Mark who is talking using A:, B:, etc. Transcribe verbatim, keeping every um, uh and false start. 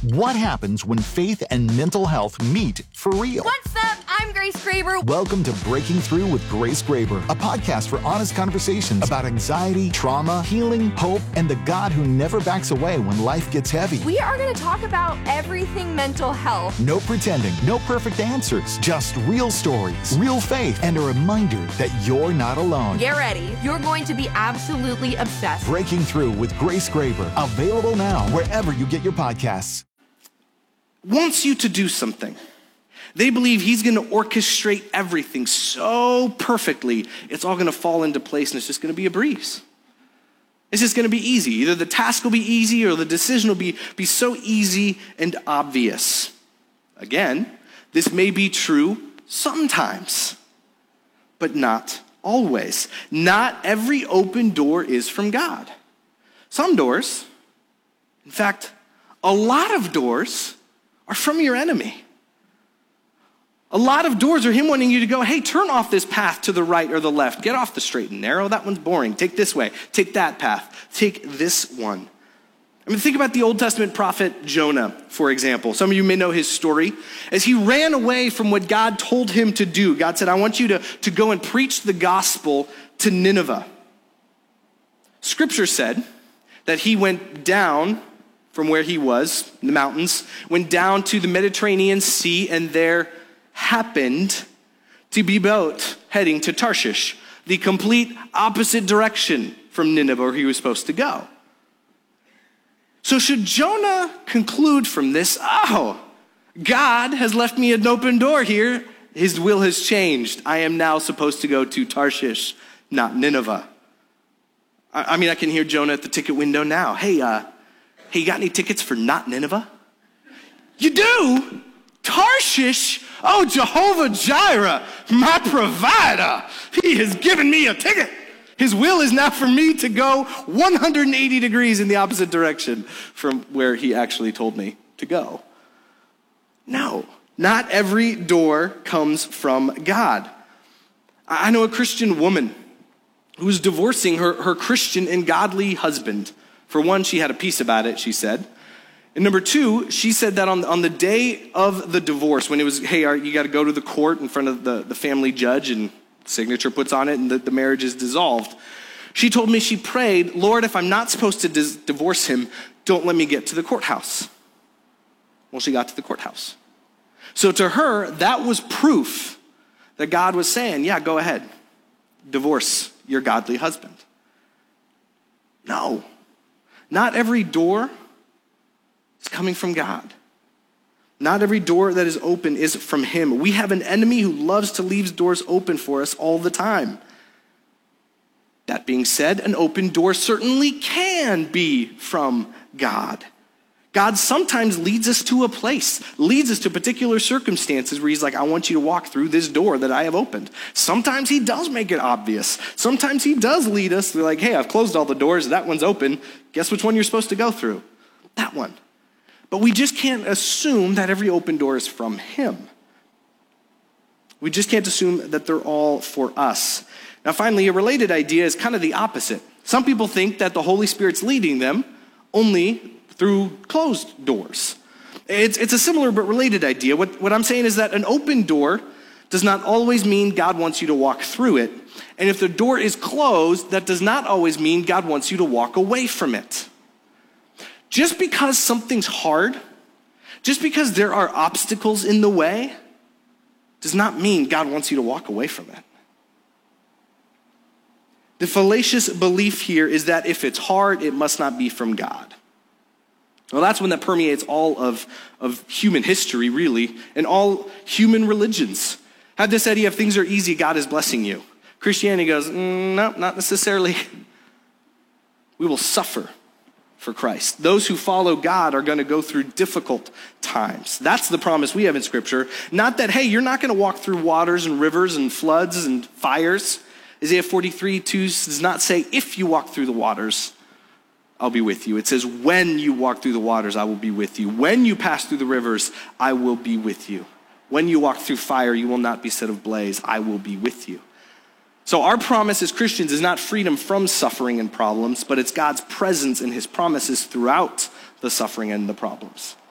A: What happens when faith and mental health meet for real?
B: What's up? I'm Grace Graber.
A: Welcome to Breaking Through with Grace Graber, a podcast for honest conversations about anxiety, trauma, healing, hope, and the God who never backs away when life gets heavy.
B: We are going to talk about everything mental health.
A: No pretending, no perfect answers, just real stories, real faith, and a reminder that you're not alone.
B: Get ready. You're going to be absolutely obsessed.
A: Breaking Through with Grace Graber, available now wherever you get your podcasts.
C: Wants you to do something. They believe he's going to orchestrate everything so perfectly, it's all going to fall into place and it's just going to be a breeze. It's just going to be easy. Either the task will be easy or the decision will be, be so easy and obvious. Again, this may be true sometimes, but not always. Not every open door is from God. Some doors, in fact, a lot of doors are from your enemy. A lot of doors are him wanting you to go, hey, turn off this path to the right or the left. Get off the straight and narrow. That one's boring. Take this way. Take that path. Take this one. I mean, think about the Old Testament prophet Jonah, for example. Some of you may know his story. As he ran away from what God told him to do, God said, I want you to, to go and preach the gospel to Nineveh. Scripture said that he went down from where he was, in the mountains, went down to the Mediterranean Sea, and there happened to be a boat heading to Tarshish, the complete opposite direction from Nineveh where he was supposed to go. So should Jonah conclude from this, oh, God has left me an open door here. His will has changed. I am now supposed to go to Tarshish, not Nineveh. I, I mean, I can hear Jonah at the ticket window now. Hey, uh, hey, you got any tickets for not Nineveh? You do? Tarshish? Oh, Jehovah Jireh, my provider. He has given me a ticket. His will is now for me to go one hundred eighty degrees in the opposite direction from where he actually told me to go. No, not every door comes from God. I know a Christian woman who was divorcing her, her Christian and godly husband. For one, she had a peace about it, she said. And number two, she said that on, on the day of the divorce, when it was, hey, you got to go to the court in front of the, the family judge and signature puts on it and the, the marriage is dissolved. She told me she prayed, Lord, if I'm not supposed to dis- divorce him, don't let me get to the courthouse. Well, she got to the courthouse. So to her, that was proof that God was saying, yeah, go ahead, divorce your godly husband. No, not every door is coming from God. Not every door that is open is from him. We have an enemy who loves to leave doors open for us all the time. That being said, an open door certainly can be from God. God sometimes leads us to a place, leads us to particular circumstances where he's like, I want you to walk through this door that I have opened. Sometimes he does make it obvious. Sometimes he does lead us to like, hey, I've closed all the doors. That one's open. Guess which one you're supposed to go through? That one. But we just can't assume that every open door is from him. We just can't assume that they're all for us. Now, finally, a related idea is kind of the opposite. Some people think that the Holy Spirit's leading them only through closed doors. It's, it's a similar but related idea. What, what I'm saying is that an open door does not always mean God wants you to walk through it. And if the door is closed, that does not always mean God wants you to walk away from it. Just because something's hard, just because there are obstacles in the way, does not mean God wants you to walk away from it. The fallacious belief here is that if it's hard, it must not be from God. Well, that's one that permeates all of, of human history, really, and all human religions. Have this idea if things are easy, God is blessing you. Christianity goes, mm, no, not necessarily. We will suffer for Christ. Those who follow God are going to go through difficult times. That's the promise we have in Scripture. Not that, hey, you're not going to walk through waters and rivers and floods and fires. Isaiah forty-three two does not say, if you walk through the waters, I'll be with you. It says, when you walk through the waters, I will be with you. When you pass through the rivers, I will be with you. When you walk through fire, you will not be set ablaze. I will be with you. So our promise as Christians is not freedom from suffering and problems, but it's God's presence and his promises throughout the suffering and the problems.